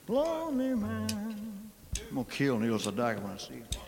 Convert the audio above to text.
Lonely man. I'm gonna kill Neil Sedaka when I see him.